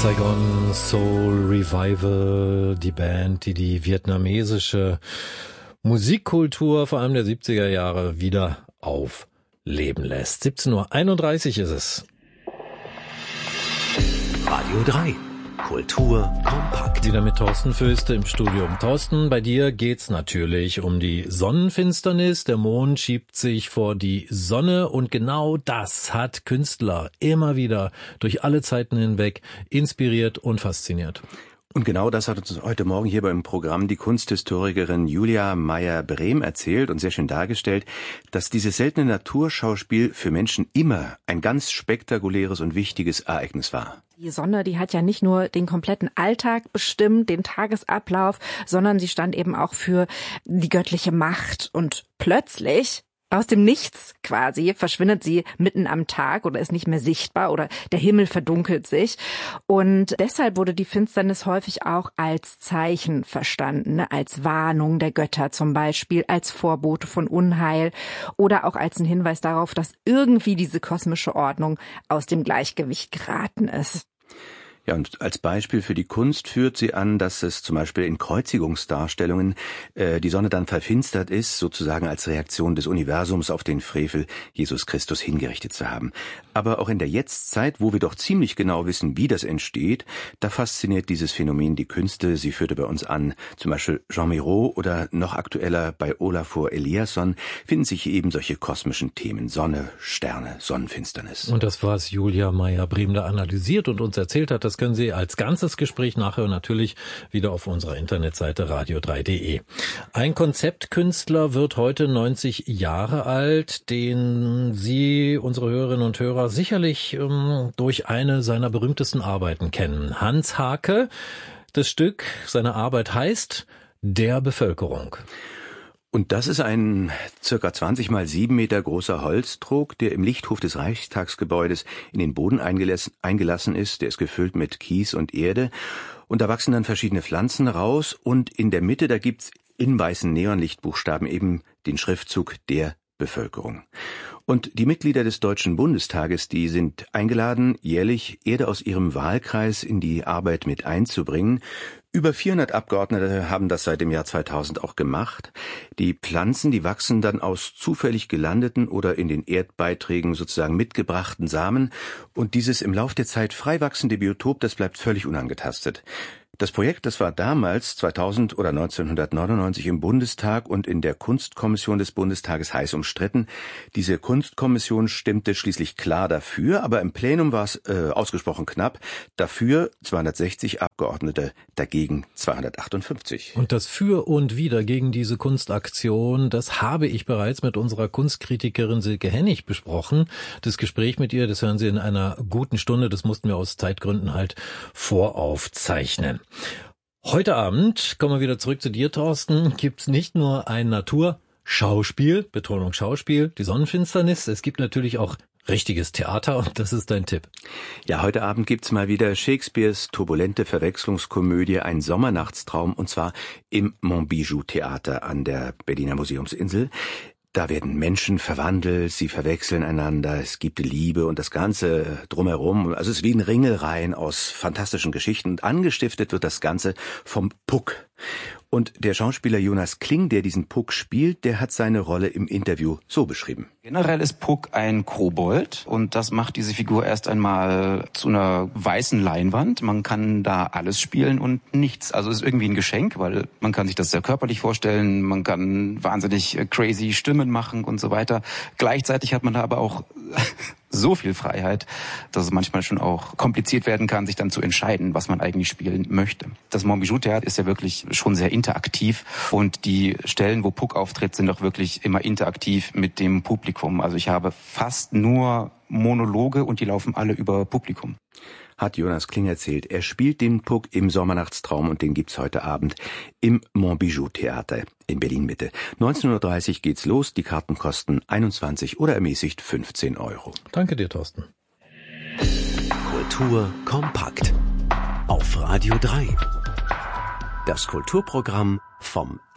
Saigon Soul Revival, die Band, die die vietnamesische Musikkultur vor allem der 70er Jahre wieder aufleben lässt. 17:31 Uhr ist es. Radio 3. Kultur kompakt. Wieder mit Thorsten Föste im Studium. Thorsten, bei dir geht's natürlich um die Sonnenfinsternis. Der Mond schiebt sich vor die Sonne und genau das hat Künstler immer wieder durch alle Zeiten hinweg inspiriert und fasziniert. Und genau das hat uns heute Morgen hier beim Programm die Kunsthistorikerin Julia Meyer-Brehm erzählt und sehr schön dargestellt, dass dieses seltene Naturschauspiel für Menschen immer ein ganz spektakuläres und wichtiges Ereignis war. Die Sonne, die hat ja nicht nur den kompletten Alltag bestimmt, den Tagesablauf, sondern sie stand eben auch für die göttliche Macht. Und plötzlich, aus dem Nichts quasi, verschwindet sie mitten am Tag oder ist nicht mehr sichtbar oder der Himmel verdunkelt sich. Und deshalb wurde die Finsternis häufig auch als Zeichen verstanden, ne? Als Warnung der Götter zum Beispiel, als Vorbote von Unheil oder auch als ein Hinweis darauf, dass irgendwie diese kosmische Ordnung aus dem Gleichgewicht geraten ist. Ja, und als Beispiel für die Kunst führt sie an, dass es zum Beispiel in Kreuzigungsdarstellungen die Sonne dann verfinstert ist, sozusagen als Reaktion des Universums auf den Frevel, Jesus Christus hingerichtet zu haben. Aber auch in der Jetztzeit, wo wir doch ziemlich genau wissen, wie das entsteht, da fasziniert dieses Phänomen die Künste. Sie führte bei uns an, zum Beispiel Jean Miro oder noch aktueller bei Olafur Eliasson finden sich eben solche kosmischen Themen. Sonne, Sterne, Sonnenfinsternis. Und das, was Julia Meyer-Brehm da analysiert und uns erzählt hat, das können Sie als ganzes Gespräch nachher natürlich wieder auf unserer Internetseite radio3.de. Ein Konzeptkünstler wird heute 90 Jahre alt, den Sie, unsere Hörerinnen und Hörer, sicherlich durch eine seiner berühmtesten Arbeiten kennen. Hans Haacke. Das Stück, seine Arbeit heißt Der Bevölkerung. Und das ist ein circa 20 mal 7 Meter großer Holztrog, der im Lichthof des Reichstagsgebäudes in den Boden eingelassen ist. Der ist gefüllt mit Kies und Erde. Und da wachsen dann verschiedene Pflanzen raus. Und in der Mitte, da gibt's in weißen Neonlichtbuchstaben eben den Schriftzug der Bevölkerung. Und die Mitglieder des Deutschen Bundestages, die sind eingeladen, jährlich Erde aus ihrem Wahlkreis in die Arbeit mit einzubringen. Über 400 Abgeordnete haben das seit dem Jahr 2000 auch gemacht. Die Pflanzen, die wachsen dann aus zufällig gelandeten oder in den Erdbeiträgen sozusagen mitgebrachten Samen. Und dieses im Lauf der Zeit frei wachsende Biotop, das bleibt völlig unangetastet. Das Projekt, das war damals 2000 oder 1999 im Bundestag und in der Kunstkommission des Bundestages heiß umstritten. Diese Kunstkommission stimmte schließlich klar dafür, aber im Plenum war es ausgesprochen knapp. Dafür 260 Abgeordnete, dagegen 258. Und das Für und Wider gegen diese Kunstaktion, das habe ich bereits mit unserer Kunstkritikerin Silke Hennig besprochen. Das Gespräch mit ihr, das hören Sie in einer guten Stunde. Das mussten wir aus Zeitgründen halt voraufzeichnen. Heute Abend, kommen wir wieder zurück zu dir, Thorsten, gibt's nicht nur ein Naturschauspiel, Betonung Schauspiel, die Sonnenfinsternis, es gibt natürlich auch richtiges Theater und das ist dein Tipp. Ja, heute Abend gibt's mal wieder Shakespeares turbulente Verwechslungskomödie Ein Sommernachtstraum und zwar im Montbijou-Theater an der Berliner Museumsinsel. Da werden Menschen verwandelt, sie verwechseln einander, es gibt Liebe und das Ganze drumherum. Also es ist wie ein Ringelreihen aus fantastischen Geschichten und angestiftet wird das Ganze vom Puck. Und der Schauspieler Jonas Kling, der diesen Puck spielt, der hat seine Rolle im Interview so beschrieben. Generell ist Puck ein Kobold und das macht diese Figur erst einmal zu einer weißen Leinwand. Man kann da alles spielen und nichts. Also es ist irgendwie ein Geschenk, weil man kann sich das sehr körperlich vorstellen, man kann wahnsinnig crazy Stimmen machen und so weiter. Gleichzeitig hat man da aber auch so viel Freiheit, dass es manchmal schon auch kompliziert werden kann, sich dann zu entscheiden, was man eigentlich spielen möchte. Das Montbijou-Theater ist ja wirklich schon sehr interaktiv und die Stellen, wo Puck auftritt, sind auch wirklich immer interaktiv mit dem Publikum. Also ich habe fast nur Monologe und die laufen alle über Publikum. Hat Jonas Kling erzählt. Er spielt den Puck im Sommernachtstraum und den gibt's heute Abend im Montbijou-Theater in Berlin-Mitte. 19:30 Uhr geht's los. Die Karten kosten 21 oder ermäßigt 15 €. Danke dir, Thorsten. Kultur kompakt auf Radio 3. Das Kulturprogramm vom